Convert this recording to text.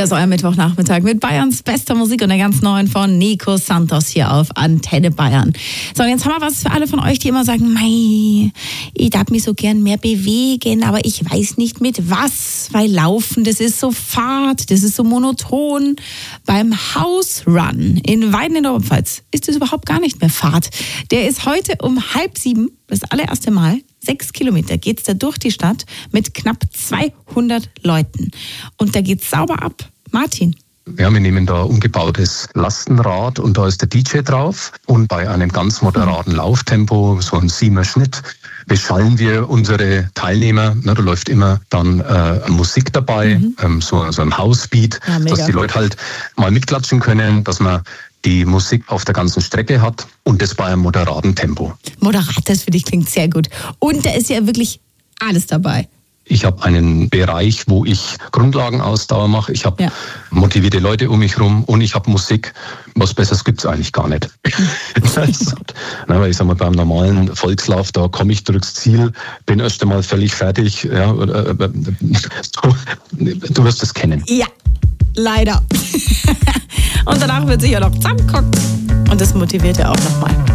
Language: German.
Das ist euer Mittwochnachmittag mit Bayerns bester Musik und der ganz neuen von Nico Santos hier auf Antenne Bayern. So, und jetzt haben wir was für alle von euch, die immer sagen, mei, ich darf mich so gern mehr bewegen, aber ich weiß nicht mit was, weil Laufen, das ist so fad, das ist so monoton. Beim House Run in Weiden in der Oberpfalz ist das überhaupt gar nicht mehr fad. Der ist heute um 6:30, das allererste Mal, 6 Kilometer geht's da durch die Stadt mit knapp 200 Leuten. Und da geht's sauber ab. Martin. Ja, wir nehmen da umgebautes Lastenrad und da ist der DJ drauf. Und bei einem ganz moderaten Lauftempo, so ein 7er Schnitt, beschallen wir unsere Teilnehmer. Da läuft immer dann Musik dabei, so ein Housebeat, Ja, dass die Leute halt mal mitklatschen können, dass man die Musik auf der ganzen Strecke hat und das bei einem moderaten Tempo. Moderat, das für dich klingt sehr gut. Und da ist ja wirklich alles dabei. Ich habe einen Bereich, wo ich Grundlagenausdauer mache. Ich habe motivierte Leute um mich rum und ich habe Musik. Was Besseres gibt's eigentlich gar nicht. Weil ich sag mal, beim normalen Volkslauf, da komme ich durchs Ziel, bin erst einmal völlig fertig. Ja, du wirst es kennen. Ja, leider. Und danach wird sicher noch zusammengeguckt. Und das motiviert ja auch nochmal.